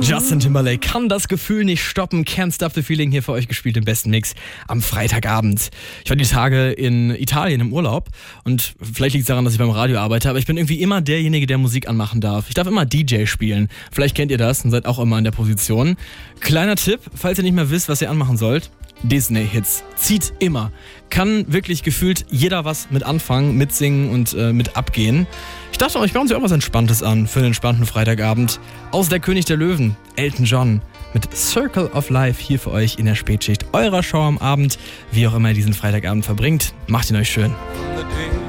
Justin Timberlake kann das Gefühl nicht stoppen. Can't Stop the Feeling hier für euch gespielt im besten Mix am Freitagabend. Ich war die Tage in Italien im Urlaub und vielleicht liegt es daran, dass ich beim Radio arbeite, aber ich bin irgendwie immer derjenige, der Musik anmachen darf. Ich darf immer DJ spielen. Vielleicht kennt ihr das und seid auch immer in der Position. Kleiner Tipp, falls ihr nicht mehr wisst, was ihr anmachen sollt. Disney-Hits. Zieht immer. Kann wirklich gefühlt jeder was mit anfangen, mitsingen und mit abgehen. Ich dachte euch, bauen Sie auch was Entspanntes an für einen entspannten Freitagabend. Aus Der König der Löwen, Elton John mit Circle of Life hier für euch in der Spätschicht eurer Show am Abend. Wie auch immer ihr diesen Freitagabend verbringt, macht ihn euch schön.